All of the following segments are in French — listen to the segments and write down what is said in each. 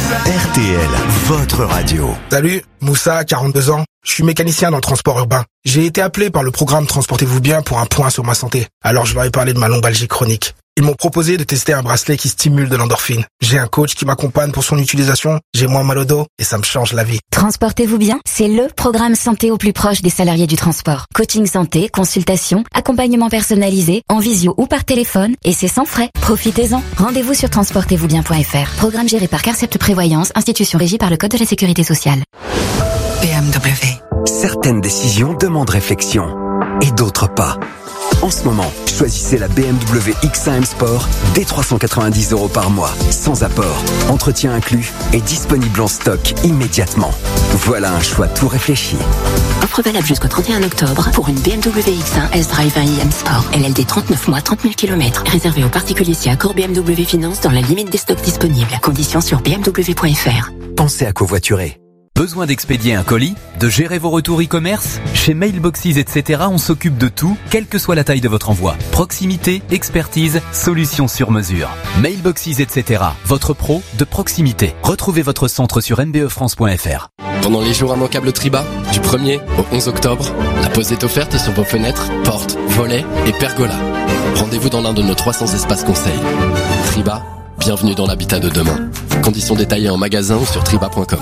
RTL, votre radio. Salut, Moussa, 42 ans. Je suis mécanicien dans le transport urbain. J'ai été appelé par le programme Transportez-vous bien pour un point sur ma santé. Alors je leur ai parlé de ma lombalgie chronique. Ils m'ont proposé de tester un bracelet qui stimule de l'endorphine. J'ai un coach qui m'accompagne pour son utilisation. J'ai moins mal au dos et ça me change la vie. Transportez-vous bien, c'est le programme santé au plus proche des salariés du transport. Coaching santé, consultation, accompagnement personnalisé, en visio ou par téléphone, et c'est sans frais. Profitez-en. Rendez-vous sur transportezvousbien.fr. Programme géré par Carcept Prévoyance, institution régie par le Code de la Sécurité sociale. BMW. Certaines décisions demandent réflexion et d'autres pas. En ce moment, choisissez la BMW X1 M Sport dès 390 € par mois, sans apport, entretien inclus et disponible en stock immédiatement. Voilà un choix tout réfléchi. Offre valable jusqu'au 31 octobre pour une BMW X1 S-Drive 20 M Sport. LLD 39 mois, 30 000 km. Réservé aux particuliers si accord BMW Finance dans la limite des stocks disponibles. Conditions sur bmw.fr. Pensez à covoiturer. Besoin d'expédier un colis, de gérer vos retours e-commerce? Chez Mailboxes, etc., on s'occupe de tout, quelle que soit la taille de votre envoi. Proximité, expertise, solution sur mesure. Mailboxes, etc., votre pro de proximité. Retrouvez votre centre sur mbefrance.fr. Pendant les jours immanquables Triba, du 1er au 11 octobre, la pause est offerte sur vos fenêtres, portes, volets et pergolas. Rendez-vous dans l'un de nos 300 espaces conseils. Triba, bienvenue dans l'habitat de demain. Conditions détaillées en magasin ou sur triba.com.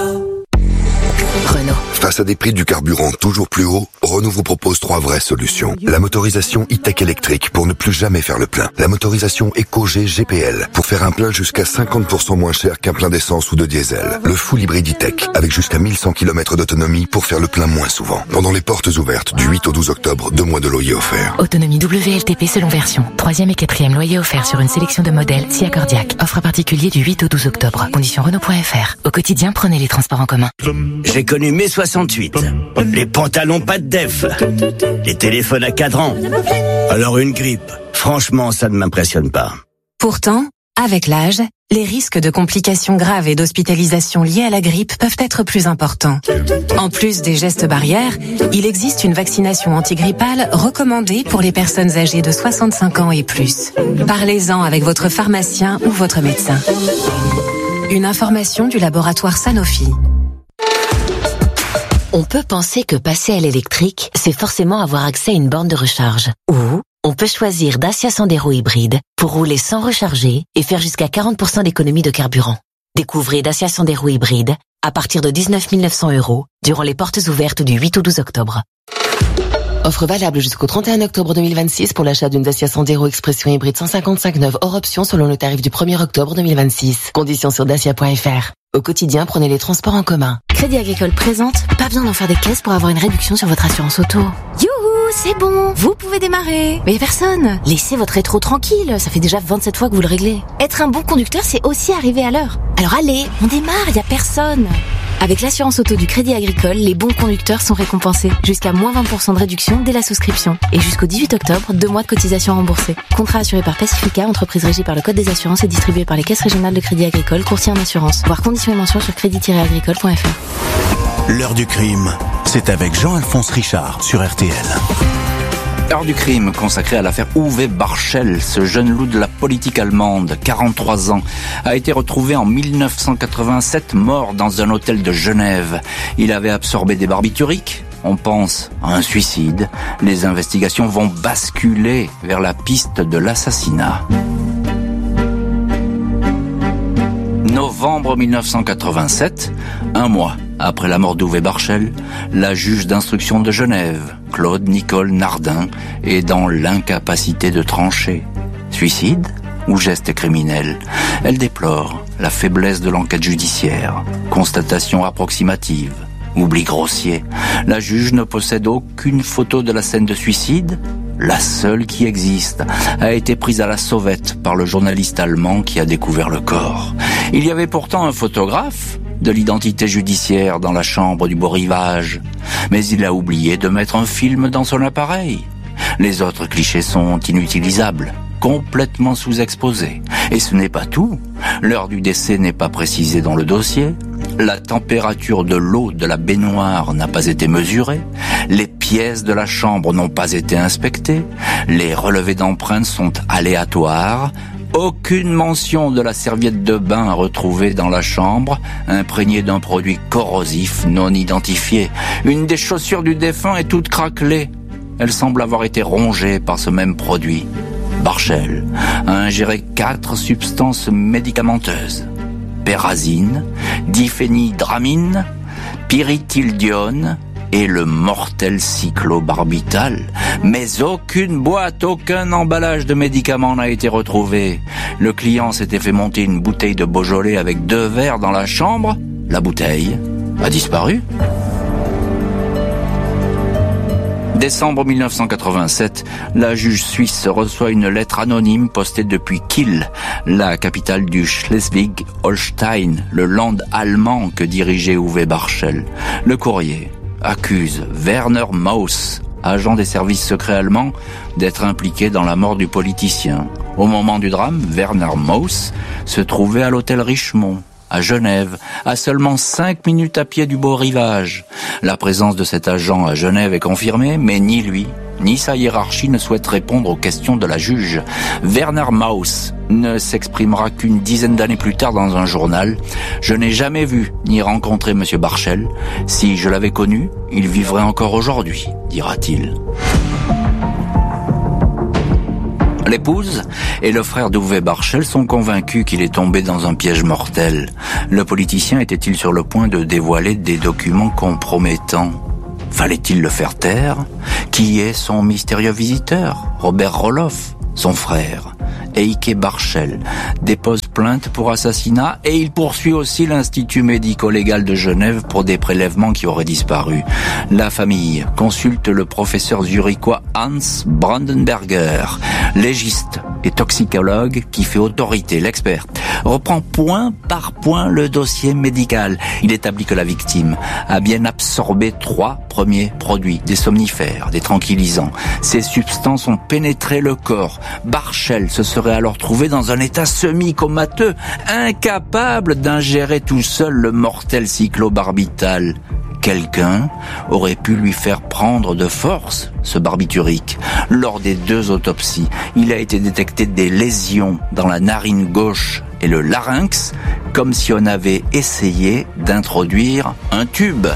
Renault. Face à des prix du carburant toujours plus hauts, Renault vous propose 3 vraies solutions. La motorisation e-tech électrique pour ne plus jamais faire le plein. La motorisation EcoG GPL pour faire un plein jusqu'à 50% moins cher qu'un plein d'essence ou de diesel. Le full hybride e-tech avec jusqu'à 1100 km d'autonomie pour faire le plein moins souvent. Pendant les portes ouvertes du 8 au 12 octobre, 2 mois de loyer offerts. Autonomie WLTP selon version. 3e et 4e loyer offert sur une sélection de modèles si accordiaque. Offre particulier du 8 au 12 octobre. Conditions Renault.fr. Au quotidien, prenez les transports en commun. J'ai connu mai 68. Les pantalons pas de def. Les téléphones à cadran. Alors une grippe. Franchement, ça ne m'impressionne pas. Pourtant, avec l'âge, les risques de complications graves et d'hospitalisation liées à la grippe peuvent être plus importants. En plus des gestes barrières, il existe une vaccination antigrippale recommandée pour les personnes âgées de 65 ans et plus. Parlez-en avec votre pharmacien ou votre médecin. Une information du laboratoire Sanofi. On peut penser que passer à l'électrique, c'est forcément avoir accès à une borne de recharge. Ou on peut choisir Dacia Sandero hybride pour rouler sans recharger et faire jusqu'à 40% d'économie de carburant. Découvrez Dacia Sandero hybride à partir de 19 900 € durant les portes ouvertes du 8 au 12 octobre. Offre valable jusqu'au 31 octobre 2026 pour l'achat d'une Dacia Sandero Expression hybride 155 neuve hors option selon le tarif du 1er octobre 2026. Conditions sur dacia.fr. Au quotidien, prenez les transports en commun. Crédit Agricole présente, pas besoin d'en faire des caisses pour avoir une réduction sur votre assurance auto. Youhou, c'est bon, vous pouvez démarrer. Mais y a personne. Laissez votre rétro tranquille, ça fait déjà 27 fois que vous le réglez. Être un bon conducteur, c'est aussi arriver à l'heure. Alors allez, on démarre, y a personne. Avec l'assurance auto du Crédit Agricole, les bons conducteurs sont récompensés. Jusqu'à moins 20% de réduction dès la souscription. Et jusqu'au 18 octobre, 2 mois de cotisation remboursée. Contrat assuré par Pacifica, entreprise régie par le Code des assurances et distribué par les caisses régionales de Crédit Agricole, courtier en assurance. Voir conditions et mentions sur crédit-agricole.fr. L'heure du crime, c'est avec Jean-Alphonse Richard sur RTL. Heure du crime consacrée à l'affaire Uwe Barschel. Ce jeune loup de la politique allemande, 43 ans, a été retrouvé en 1987 mort dans un hôtel de Genève. Il avait absorbé des barbituriques. On pense à un suicide. Les investigations vont basculer vers la piste de l'assassinat. Novembre 1987, un mois après la mort d'Uwe Barschel, la juge d'instruction de Genève, Claude Nicole Nardin, est dans l'incapacité de trancher. Suicide ou geste criminel? Elle déplore la faiblesse de l'enquête judiciaire, constatation approximative, oubli grossier. La juge ne possède aucune photo de la scène de suicide. La seule qui existe a été prise à la sauvette par le journaliste allemand qui a découvert le corps. Il y avait pourtant un photographe de l'identité judiciaire dans la chambre du beau rivage, mais il a oublié de mettre un film dans son appareil. Les autres clichés sont inutilisables, complètement sous-exposés. Et ce n'est pas tout. L'heure du décès n'est pas précisée dans le dossier. La température de l'eau de la baignoire n'a pas été mesurée. Les pièces de la chambre n'ont pas été inspectées. Les relevés d'empreintes sont aléatoires. Aucune mention de la serviette de bain retrouvée dans la chambre, imprégnée d'un produit corrosif non identifié. Une des chaussures du défunt est toute craquelée. Elle semble avoir été rongée par ce même produit. Barchel a ingéré 4 substances médicamenteuses. Pérazine, diphénhydramine, pyrithidione et le mortel cyclobarbital. Mais aucune boîte, aucun emballage de médicaments n'a été retrouvé. Le client s'était fait monter une bouteille de Beaujolais avec 2 verres dans la chambre. La bouteille a disparu. Décembre 1987, la juge suisse reçoit une lettre anonyme postée depuis Kiel, la capitale du Schleswig-Holstein, le land allemand que dirigeait Uwe Barchel. Le courrier accuse Werner Mauss, agent des services secrets allemands, d'être impliqué dans la mort du politicien. Au moment du drame, Werner Mauss se trouvait à l'hôtel Richemont, à Genève, à seulement 5 minutes à pied du beau rivage. La présence de cet agent à Genève est confirmée, mais ni lui, ni sa hiérarchie ne souhaitent répondre aux questions de la juge. Werner Mauss ne s'exprimera qu'une dizaine d'années plus tard dans un journal. « Je n'ai jamais vu ni rencontré M. Barchel. Si je l'avais connu, il vivrait encore aujourd'hui », dira-t-il. L'épouse et le frère d'Uwe Barchel sont convaincus qu'il est tombé dans un piège mortel. Le politicien était-il sur le point de dévoiler des documents compromettants ? Fallait-il le faire taire ? Qui est son mystérieux visiteur ? Robert Roloff, son frère. Eike Barchel dépose plainte pour assassinat et il poursuit aussi l'Institut médico-légal de Genève pour des prélèvements qui auraient disparu. La famille consulte le professeur zurichois Hans Brandenberger, légiste et toxicologue qui fait autorité. L'expert reprend point par point le dossier médical. Il établit que la victime a bien absorbé 3 premiers produits, des somnifères, des tranquillisants. Ces substances ont pénétré le corps. Barchel se serait alors trouvé dans un état semi-comateux, incapable d'ingérer tout seul le mortel cyclobarbital. Quelqu'un aurait pu lui faire prendre de force ce barbiturique. Lors des 2 autopsies, il a été détecté des lésions dans la narine gauche et le larynx, comme si on avait essayé d'introduire un tube.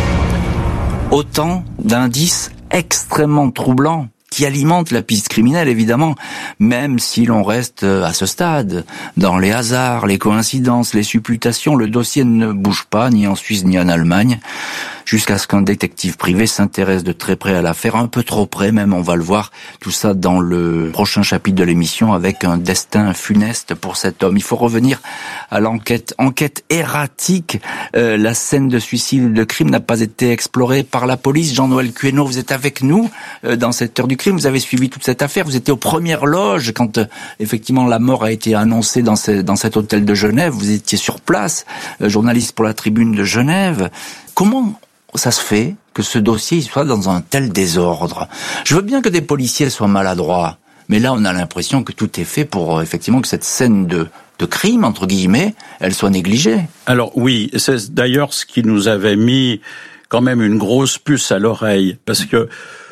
Autant d'indices extrêmement troublants qui alimente la piste criminelle, évidemment, même si l'on reste à ce stade. Dans les hasards, les coïncidences, les supputations, le dossier ne bouge pas, ni en Suisse ni en Allemagne, jusqu'à ce qu'un détective privé s'intéresse de très près à l'affaire, un peu trop près même, on va le voir, tout ça dans le prochain chapitre de l'émission, avec un destin funeste pour cet homme. Il faut revenir à l'enquête. Enquête erratique, la scène de suicide ou de crime n'a pas été explorée par la police. Jean-Noël Quénaud, vous êtes avec nous dans cette heure du crime, vous avez suivi toute cette affaire, vous étiez aux premières loges quand effectivement la mort a été annoncée dans cet hôtel de Genève, vous étiez sur place, journaliste pour la Tribune de Genève. Comment ça se fait que ce dossier soit dans un tel désordre ? Je veux bien que des policiers soient maladroits, mais là on a l'impression que tout est fait pour effectivement que cette scène de crime, entre guillemets, elle soit négligée. Alors oui, c'est d'ailleurs ce qui nous avait mis quand même une grosse puce à l'oreille, parce que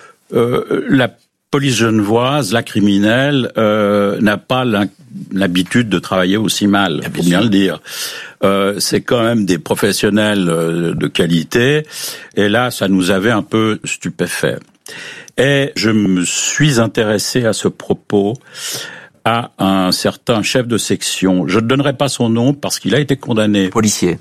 la police genevoise, la criminelle, n'a pas l'habitude de travailler aussi mal, faut bien le dire. C'est quand même des professionnels de qualité, et là, ça nous avait un peu stupéfaits. Et je me suis intéressé à ce propos à un certain chef de section. Je ne donnerai pas son nom parce qu'il a été condamné. Policier.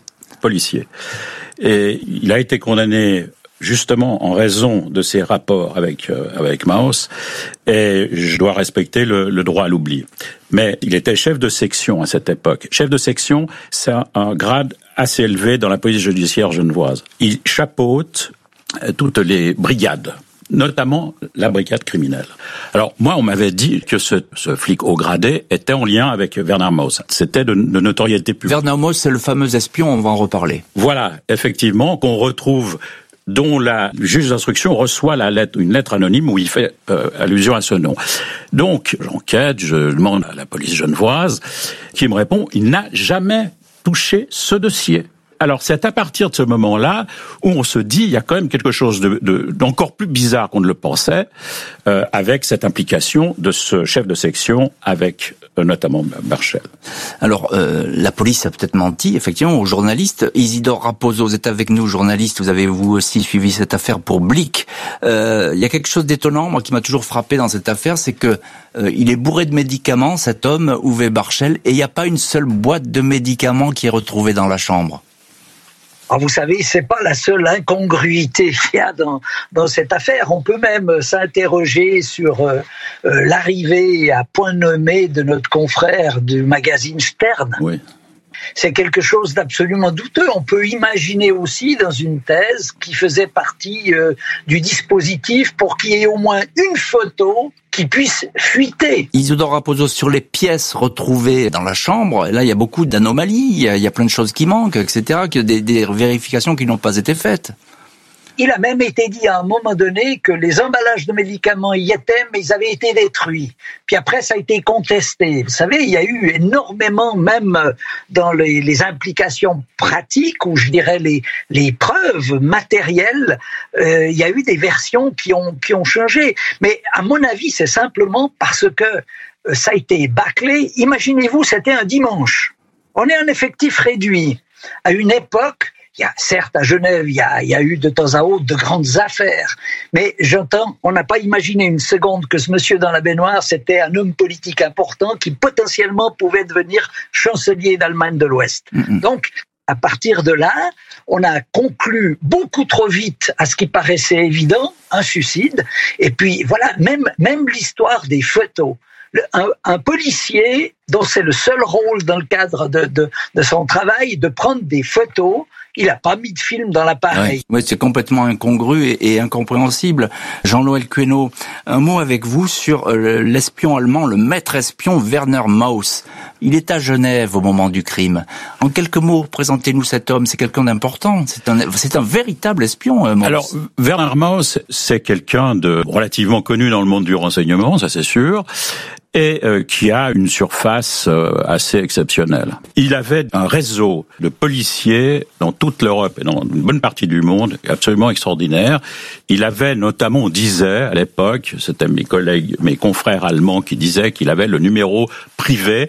Et il a été condamné justement en raison de ses rapports avec Mauss, et je dois respecter le droit à l'oubli. Mais il était chef de section à cette époque. Chef de section, c'est un grade assez élevé dans la police judiciaire genevoise. Il chapeaute toutes les brigades, notamment la brigade criminelle. Alors moi, on m'avait dit que ce flic haut gradé était en lien avec Werner Mauss. C'était de notoriété publique. Werner Mauss, c'est le fameux espion, on va en reparler. Voilà, effectivement, qu'on retrouve, dont la juge d'instruction reçoit une lettre anonyme où il fait allusion à ce nom. Donc, j'enquête, je demande à la police genevoise, qui me répond, il n'a jamais touché ce dossier. Alors c'est à partir de ce moment-là où on se dit il y a quand même quelque chose d'encore plus bizarre qu'on ne le pensait avec cette implication de ce chef de section avec notamment Barchel. Alors la police a peut-être menti effectivement aux journalistes. Isidore Raposo, vous êtes avec nous, journaliste, vous avez vous aussi suivi cette affaire pour Blick. Il y a quelque chose d'étonnant, moi qui m'a toujours frappé dans cette affaire, c'est que il est bourré de médicaments, cet homme, Uwe Barchel, et il n'y a pas une seule boîte de médicaments qui est retrouvée dans la chambre. Alors vous savez, c'est pas la seule incongruité qu'il y a dans cette affaire. On peut même s'interroger sur l'arrivée à point nommé de notre confrère du magazine Stern. Oui. C'est quelque chose d'absolument douteux. On peut imaginer aussi dans une thèse qui faisait partie du dispositif pour qu'il y ait au moins une photo qui puisse fuiter. Isidore Raposo, sur les pièces retrouvées dans la chambre, là il y a beaucoup d'anomalies, il y a plein de choses qui manquent, etc., des vérifications qui n'ont pas été faites. Il a même été dit à un moment donné que les emballages de médicaments y étaient, mais ils avaient été détruits. Puis après, ça a été contesté. Vous savez, il y a eu énormément, même dans les implications pratiques, ou je dirais les preuves matérielles, il y a eu des versions qui ont changé. Mais à mon avis, c'est simplement parce que ça a été bâclé. Imaginez-vous, c'était un dimanche. On est un effectif réduit. À une époque, certes, à Genève, il y a eu de temps à autre de grandes affaires. Mais j'entends, on n'a pas imaginé une seconde que ce monsieur dans la baignoire, c'était un homme politique important qui potentiellement pouvait devenir chancelier d'Allemagne de l'Ouest. Donc, à partir de là, on a conclu beaucoup trop vite à ce qui paraissait évident, un suicide. Et puis, voilà, même l'histoire des photos. Un policier dont c'est le seul rôle dans le cadre de son travail de prendre des photos, il n'a pas mis de film dans l'appareil. Oui, c'est complètement incongru et incompréhensible. Jean-Noël Queneau, un mot avec vous sur l'espion allemand, le maître espion Werner Mauss. Il est à Genève au moment du crime. En quelques mots, présentez-nous cet homme. C'est quelqu'un d'important. C'est un véritable espion, Mauss. Alors, Werner Mauss, c'est quelqu'un de relativement connu dans le monde du renseignement, ça c'est sûr, et qui a une surface assez exceptionnelle. Il avait un réseau de policiers dans toute l'Europe et dans une bonne partie du monde absolument extraordinaire. Il avait notamment, on disait à l'époque, c'était mes confrères allemands qui disaient qu'il avait le numéro privé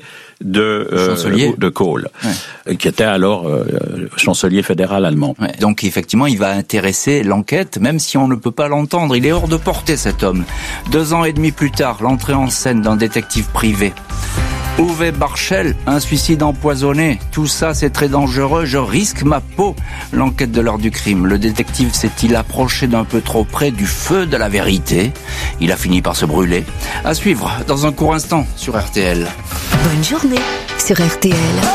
de Kohl, qui était alors chancelier fédéral allemand. Ouais. Donc effectivement, il va intéresser l'enquête, même si on ne peut pas l'entendre. Il est hors de portée, cet homme. 2 ans et demi plus tard, l'entrée en scène d'un détective privé. Uwe Barchel, un suicide empoisonné. Tout ça, c'est très dangereux. Je risque ma peau. L'enquête de l'heure du crime. Le détective s'est-il approché d'un peu trop près du feu de la vérité? Il a fini par se brûler. À suivre dans un court instant sur RTL. Bonne journée sur RTL.